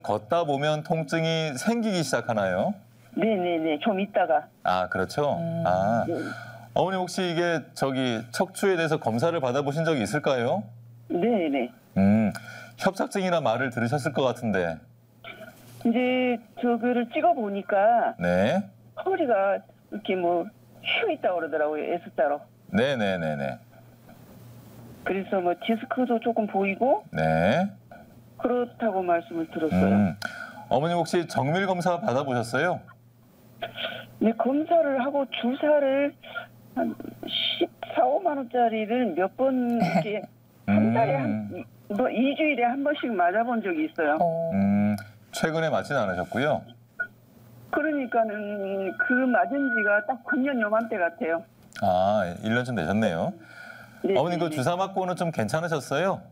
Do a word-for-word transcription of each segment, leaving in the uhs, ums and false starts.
걷다 보면 통증이 생기기 시작하나요? 네네네. 좀 있다가. 아, 그렇죠. 음. 아, 네. 어머니 혹시 이게 저기 척추에 대해서 검사를 받아보신 적이 있을까요? 네네. 음, 협착증이라 말을 들으셨을 것 같은데. 이제 저거를 찍어보니까 네. 허리가 이렇게 뭐 휘어 있다고 그러더라고요. S자로. 네네네네. 그래서 뭐 디스크도 조금 보이고 네. 그렇다고 말씀을 들었어요. 음, 어머니 혹시 정밀 검사 받아보셨어요? 네, 검사를 하고 주사를 한 십사, 오만 원짜리를 몇 번 이렇게 한 달에 한, 뭐 이주일에 한 번씩 맞아본 적이 있어요. 어. 음, 최근에 맞진 않으셨고요. 그러니까는 그 맞은 지가 딱 금년 요맘때 같아요. 아, 일 년쯤 되셨네요. 네, 어머니 그 네. 주사 맞고는 좀 괜찮으셨어요?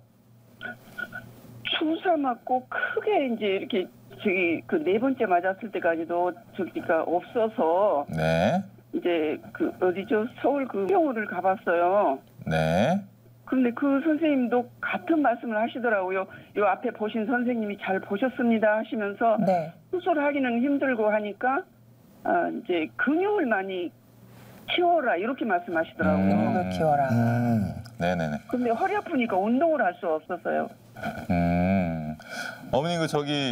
주사 맞고 크게 이제 이렇게 저기 그 네 번째 맞았을 때까지도 저기가 없어서 네. 이제 그 어디죠? 서울 그 병원을 가봤어요. 네. 그런데 그 선생님도 같은 말씀을 하시더라고요. 요 앞에 보신 선생님이 잘 보셨습니다 하시면서 네. 수술하기는 힘들고 하니까 아, 이제 근육을 많이 키워라 이렇게 말씀하시더라고요. 음. 근육을 키워라. 음. 네네네. 근데 허리 아프니까 운동을 할 수 없었어요. 음. 어머니 그 저기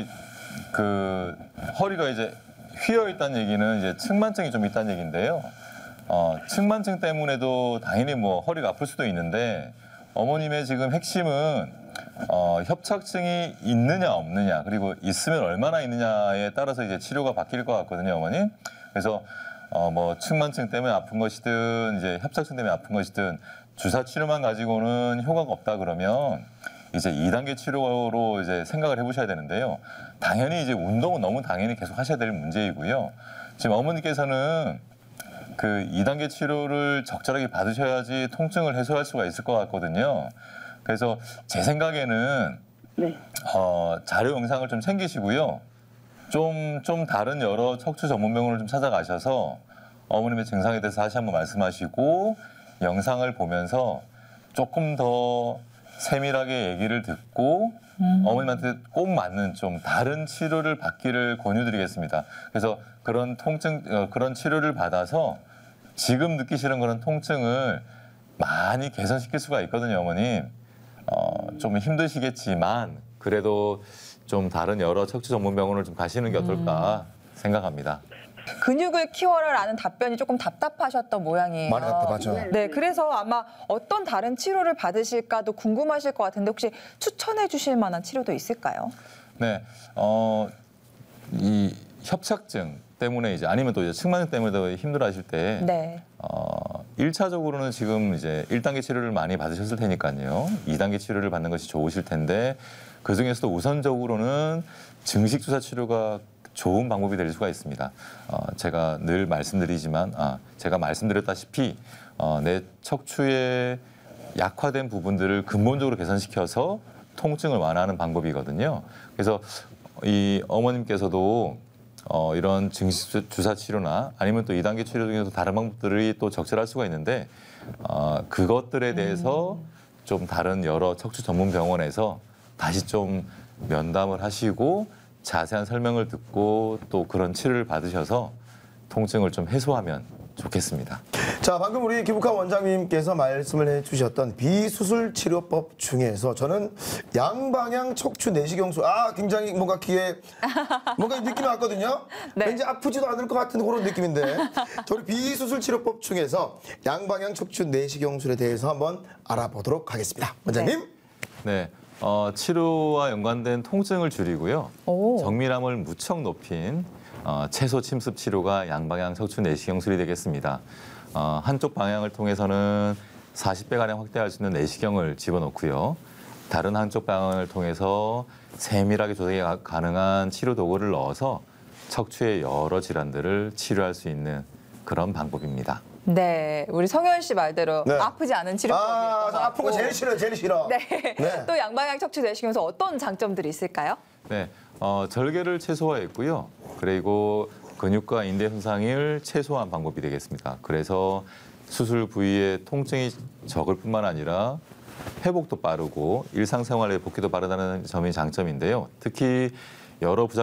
그 허리가 이제 휘어 있다는 얘기는 이제 측만증이 좀 있다는 얘기인데요. 어, 측만증 때문에도 당연히 뭐 허리가 아플 수도 있는데 어머님의 지금 핵심은 어, 협착증이 있느냐 없느냐 그리고 있으면 얼마나 있느냐에 따라서 이제 치료가 바뀔 것 같거든요, 어머니. 그래서 어, 뭐 측만증 때문에 아픈 것이든 이제 협착증 때문에 아픈 것이든 주사 치료만 가지고는 효과가 없다 그러면 이제 이 단계 치료로 이제 생각을 해보셔야 되는데요. 당연히 이제 운동은 너무 당연히 계속 하셔야 될 문제이고요. 지금 어머니께서는 그 이 단계 치료를 적절하게 받으셔야지 통증을 해소할 수가 있을 것 같거든요. 그래서 제 생각에는 네. 어, 자료 영상을 좀 챙기시고요. 좀, 좀 다른 여러 척추 전문 병원을 좀 찾아가셔서 어머님의 증상에 대해서 다시 한번 말씀하시고 영상을 보면서 조금 더 세밀하게 얘기를 듣고 음. 어머님한테 꼭 맞는 좀 다른 치료를 받기를 권유드리겠습니다. 그래서 그런 통증, 어, 그런 치료를 받아서 지금 느끼시는 그런 통증을 많이 개선시킬 수가 있거든요, 어머님. 어, 좀 힘드시겠지만 그래도 좀 다른 여러 척추 전문 병원을 좀 가시는 게 어떨까 생각합니다. 근육을 키워라라는 답변이 조금 답답하셨던 모양이에요. 많이 답답하죠. 네. 네, 그래서 아마 어떤 다른 치료를 받으실까도 궁금하실 것 같은데 혹시 추천해 주실 만한 치료도 있을까요? 네, 어, 이 협착증 때문에 이제 아니면 또 이제 측만증 때문에도 힘들어하실 때 네. 어, 일 차적으로는 지금 이제 일 단계 치료를 많이 받으셨을 테니까요. 이 단계 치료를 받는 것이 좋으실 텐데 그 중에서도 우선적으로는 증식 주사 치료가 좋은 방법이 될 수가 있습니다. 어, 제가 늘 말씀드리지만, 아, 제가 말씀드렸다시피 어, 내 척추의 약화된 부분들을 근본적으로 개선시켜서 통증을 완화하는 방법이거든요. 그래서 이 어머님께서도 어, 이런 증식 주사 치료나 아니면 또 이 단계 치료 중에서 다른 방법들이 또 적절할 수가 있는데 어, 그것들에 대해서 좀 다른 여러 척추 전문 병원에서 다시 좀 면담을 하시고 자세한 설명을 듣고 또 그런 치료를 받으셔서 통증을 좀 해소하면 좋겠습니다. 자, 방금 우리 기부카 원장님께서 말씀을 해주셨던 비수술 치료법 중에서 저는 양방향 척추 내시경술, 아, 굉장히 뭔가 귀에 뭔가 느낌이 왔거든요. 네. 왠지 아프지도 않을 것 같은 그런 느낌인데 저희 비수술 치료법 중에서 양방향 척추 내시경술에 대해서 한번 알아보도록 하겠습니다. 원장님. 네, 어, 치료와 연관된 통증을 줄이고요. 오. 정밀함을 무척 높인 어, 채소 침습 치료가 양방향 척추 내시경술이 되겠습니다. 어, 한쪽 방향을 통해서는 사십 배가량 확대할 수 있는 내시경을 집어넣고요. 다른 한쪽 방향을 통해서 세밀하게 조작이 가- 가능한 치료 도구를 넣어서 척추의 여러 질환들을 치료할 수 있는 그런 방법입니다. 네, 우리 성현 씨 말대로 네. 아프지 않은 치료법이었던 아, 것 저 아픈 거 같고. 제일 싫어요, 제일 싫어. 네. 네. 또 양방향 척추 내시경에서 어떤 장점들이 있을까요? 네, 어, 절개를 최소화했고요. 그리고 근육과 인대 손상을 최소화한 방법이 되겠습니다. 그래서 수술 부위의 통증이 적을 뿐만 아니라 회복도 빠르고 일상생활에 복귀도 빠르다는 점이 장점인데요. 특히 여러 부작